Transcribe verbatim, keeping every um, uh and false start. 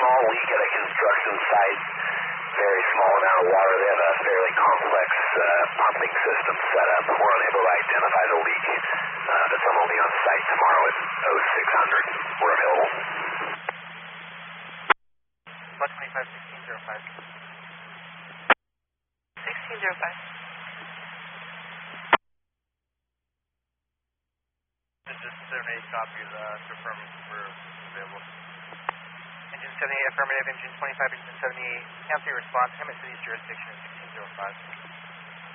small leak at a construction site, very small amount of water. They have a fairly complex uh, pumping system set up. We're unable to identify the leak, uh, but someone will be on site tomorrow at oh six hundred. We're available. one twenty-five, sixteen oh five. sixteen oh five. This is seventy-eight copy, uh, confirm we're available. Engine seventy-eight affirmative, engine twenty-five, engine seventy-eight. Cancel your response, Hemet City's jurisdiction is sixteen oh five.